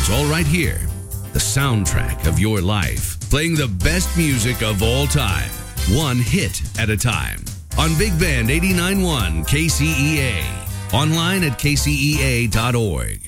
is all right here. The soundtrack of your life, playing the best music of all time, one hit at a time. On Big Band 89.1 KCEA. Online at kcea.org.